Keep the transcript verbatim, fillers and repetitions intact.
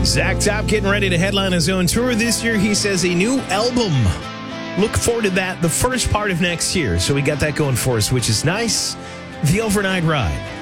Zach Top getting ready to headline his own tour this year. He says a new album. Look forward to that the first part of next year. So we got that going for us, which is nice. The Overnight Ride.